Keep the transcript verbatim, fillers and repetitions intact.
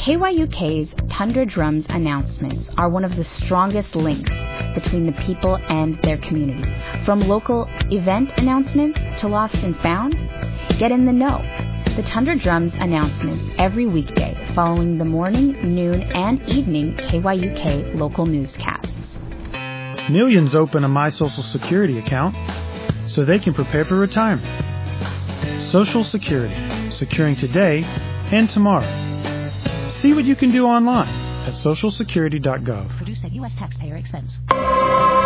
K Y U K's Tundra Drums announcements are one of the strongest links between the people and their community. From local event announcements to Lost and Found, get in the know. The Tundra Drums announcements every weekday following the morning, noon, and evening K Y U K local newscasts. Millions open a My Social Security account so they can prepare for retirement. Social Security, securing today and tomorrow. See what you can do online at social security dot gov. Produced at U S taxpayer expense.